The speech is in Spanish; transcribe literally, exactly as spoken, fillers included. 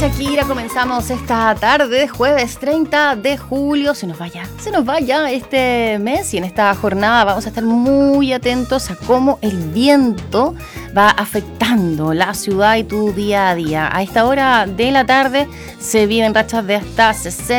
Shakira, comenzamos esta tarde, jueves treinta de julio. Se nos vaya, se nos vaya este mes y en esta jornada vamos a estar muy atentos a cómo el viento va afectando la ciudad y tu día a día. A esta hora de la tarde se viven rachas de hasta sesenta